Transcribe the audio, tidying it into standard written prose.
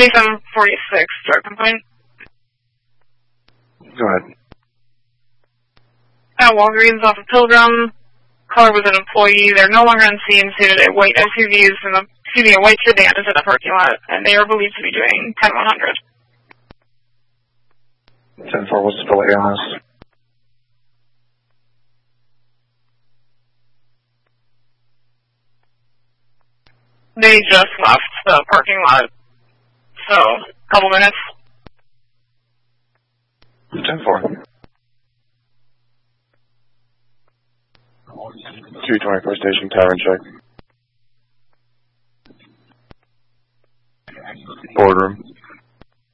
2746, drug complaint. Go ahead. At Walgreens off of Pilgrim, caller was an employee. They're no longer on scene, stated a white SUV is in the, a white sedan is in the parking lot, and they are believed to be doing 10100. 10-4, what's the delay on this? They just left the parking lot, so a couple minutes. 10-4. 224 station, tavern check.